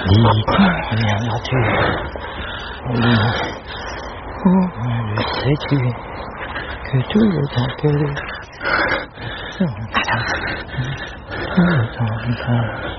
你我娘要去，我谁去？可住在这里，大家，